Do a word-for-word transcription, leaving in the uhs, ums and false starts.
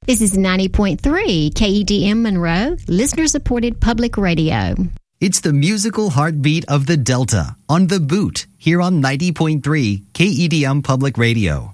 This is ninety point three K E D M Monroe, listener-supported public radio. It's the musical heartbeat of the Delta on The Boot here on ninety point three K E D M Public Radio.